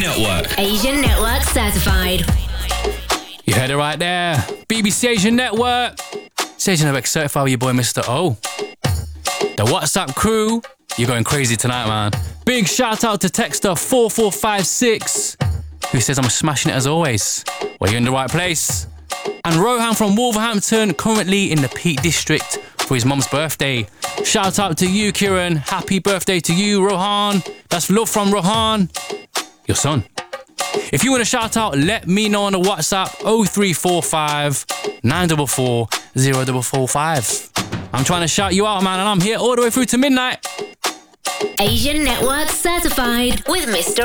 Network. Asian Network certified. You heard it right there. BBC Asian Network. It's Asian Network certified with your boy Mr. O. The WhatsApp crew, you're going crazy tonight, man. Big shout out to Texter 4456, who says I'm smashing it as always. Well, you're in the right place. And Rohan from Wolverhampton, currently in the Peak District for his mum's birthday. Shout out to you, Kieran. Happy birthday to you, Rohan. That's love from Rohan, your son. If you want to shout out, let me know on the WhatsApp 0345 944 0445. I'm trying to shout you out, man, and I'm here all the way through to midnight. Asian Network certified with Mr.